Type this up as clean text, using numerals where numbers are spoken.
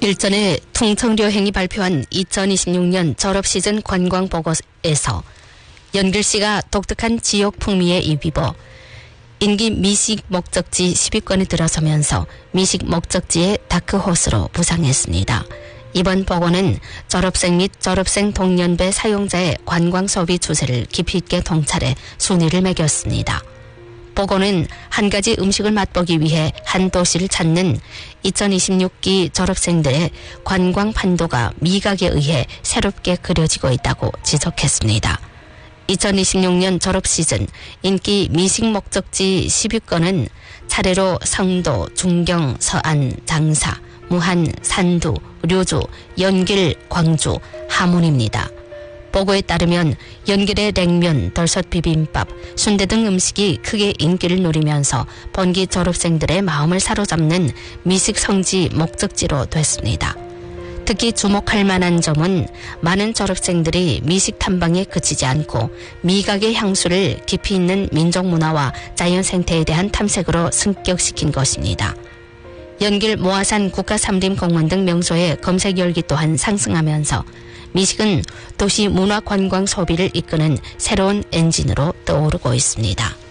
일전에 통청료행이 발표한 2026년 졸업시즌 관광보고에서 연길시가 독특한 지역 풍미에 입입어 인기 미식 목적지 10위권에 들어서면서 미식 목적지의 다크호스로 부상했습니다. 이번 보고는 졸업생 및 졸업생 동년배 사용자의 관광 소비 추세를 깊이 있게 통찰해 순위를 매겼습니다. 보고는 한 가지 음식을 맛보기 위해 한 도시를 찾는 2026기 졸업생들의 관광 판도가 미각에 의해 새롭게 그려지고 있다고 지적했습니다. 2026년 졸업 시즌 인기 미식 목적지 10위권은 차례로 성도, 중경, 서안, 장사, 무한, 산두, 료주, 연길, 광주, 하문입니다. 보고에 따르면 연길의 냉면, 돌솥 비빔밥, 순대 등 음식이 크게 인기를 누리면서 본기 졸업생들의 마음을 사로잡는 미식 성지 목적지로 됐습니다. 특히 주목할 만한 점은 많은 졸업생들이 미식 탐방에 그치지 않고 미각의 향수를 깊이 있는 민족 문화와 자연 생태에 대한 탐색으로 승격시킨 것입니다. 연길 모아산 국가삼림공원 등 명소의 검색 열기 또한 상승하면서 미식은 도시 문화 관광 소비를 이끄는 새로운 엔진으로 떠오르고 있습니다.